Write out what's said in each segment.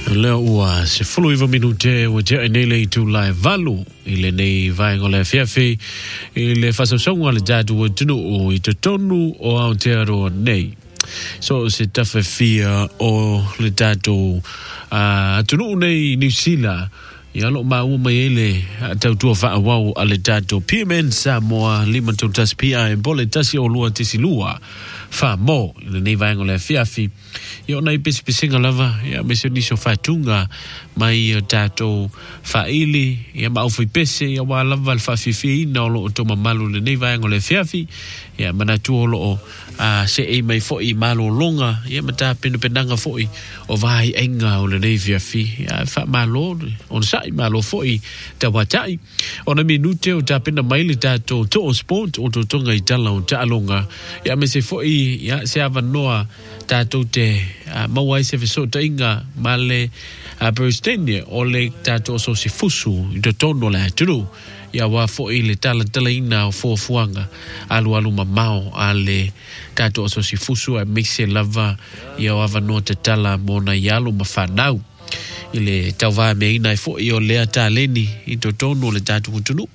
Leo ua se fulu iwa minute ua te nele i tu lai valu i le nei vai ngole fiafi i le fasosonga le dadu o tunu o i te tonu o Aotearoa nei. So se tafe fia o le dadu tunu nei New Zealand ia lo maua mai ele tautua whaawau a le dadu PMN Samoa lima tautas pia e bole tasi o lua tisi lua wha mo i le nei vai ngole fiafi ia ona i pesipesenga lava ia mesio niso whaitunga mai tato whaili ia maufui pese ia wa lava le whawhiwhi ina o loo toma malu le nei vai ngole fiafi ia manatu o loo se e mai foi malo longa ia mata penu penanga foi o vai enga o le nei fiafi ia wha malo on sai malo foi ta watai ona minute o ta pena mai le tato to sport o to tonga i tala o ta alonga ia me se foi ia se avanoa tato te mawai se fesota inga male Bristenia o le tato so si fusu i to tono la turu ia wa foi le tala ina o fuanga alu mamao ale tato so si fusu a mixe lava ia wa no te tala mona yalu mafanau ile tauva me ina foi o le taleni i to tono le tato tunu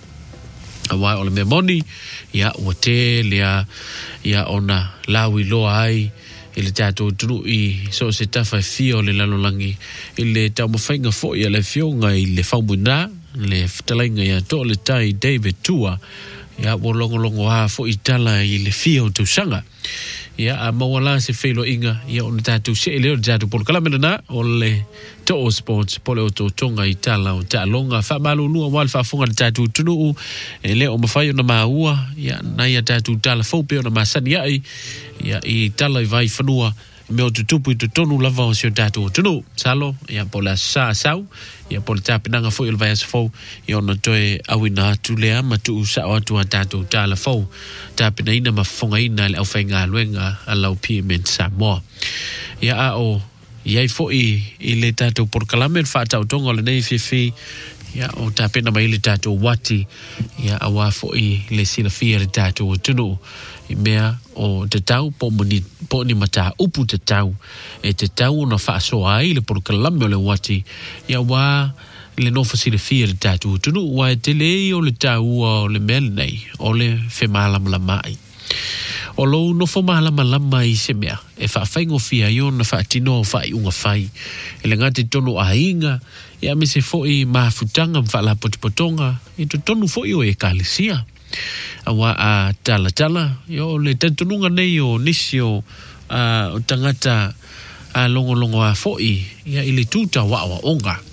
awa o le memoni ia o te lea ia ona lawi loa ai ile tato tunu i so se tafa fio le lalolangi ile tau mawhainga fo ia le fionga i le whaumuna le ftalainga ia to le tai David Tua ia wo longo ha fo i tala i le fio tu sanga ia a mawala se feilo inga ia on tatu se leo tatu por kalamena na o le to sports pole o to tonga i tala o ta longa fa malu lua wal fa funga tatu tunu e le o mawhai na maua ia na ia tatu tala fo pe na masani ia i tala i vai fanua me o tutupu i tonu lava o sio tatu tunu salo ia pola sau ia pola tapinanga fo il vai asfo ia ona toe awina tulea matu sa o tu tatu tala fo tapina ina mafonga ina le aufenga luenga alau PMN Samoa ia o ia fo i le tatu por kalamen fa tau tonga le nei fifi ia o tapina mai le tatu wati ia awa fo i le sila fia le tatu tunu mea o te tau po ni mata upu te tau e te tau na fa so ai le por kalame le wati ia wa le no fasile fia le tatu tunu wa te le o le tau o le mel nei o le fe malam la mai o lo no fo malam la mai se mea e fa faingo fia yo na fa tino fa i unga fai ele ngati tonu ainga ia me se fo i mafutanga fa la potoponga i to tonu fo i o e kalisia awa a tala yo le tentununga nei o nisio o tangata a longo a foi ia ili tuta wa onga